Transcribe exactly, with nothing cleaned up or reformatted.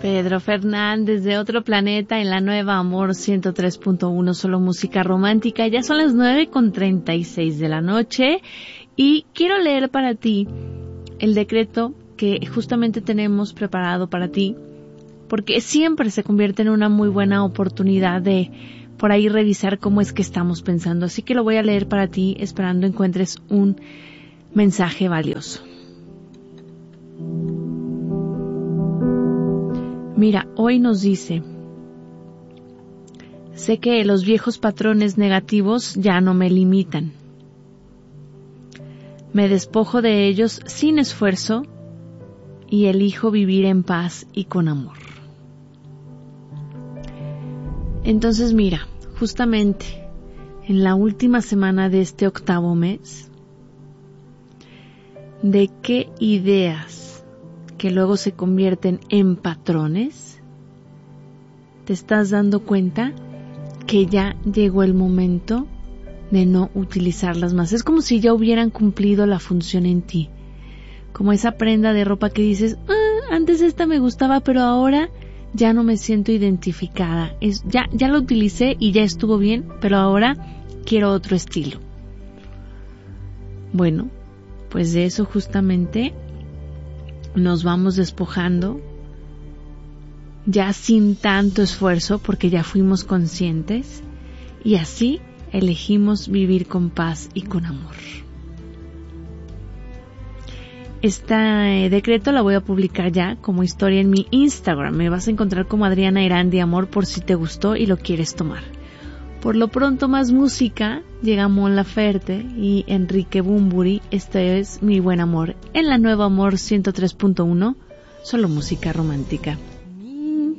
Pedro Fernández de Otro Planeta en la nueva Amor ciento tres punto uno, solo música romántica. Ya son las nueve con treinta y seis de la noche y quiero leer para ti el decreto que justamente tenemos preparado para ti, porque siempre se convierte en una muy buena oportunidad de por ahí revisar cómo es que estamos pensando. Así que lo voy a leer para ti, esperando encuentres un mensaje valioso. Mira, hoy nos dice: sé que los viejos patrones negativos ya no me limitan. Me despojo de ellos sin esfuerzo y elijo vivir en paz y con amor. Entonces mira, justamente en la última semana de este octavo mes, ¿de qué ideas que luego se convierten en patrones te estás dando cuenta que ya llegó el momento de no utilizarlas más? Es como si ya hubieran cumplido la función en ti, como esa prenda de ropa que dices, ah, antes esta me gustaba, pero ahora ya no me siento identificada, es, ya, ya lo utilicé y ya estuvo bien, pero ahora quiero otro estilo. Bueno, pues de eso justamente nos vamos despojando, ya sin tanto esfuerzo, porque ya fuimos conscientes, y así elegimos vivir con paz y con amor. Este decreto la voy a publicar ya como historia en mi Instagram. Me vas a encontrar como Adriana Irandi Amor por si te gustó y lo quieres tomar. Por lo pronto, más música. Llega Mon Laferte y Enrique Bunbury. Este es Mi Buen Amor en la nueva Amor ciento tres punto uno, solo música romántica.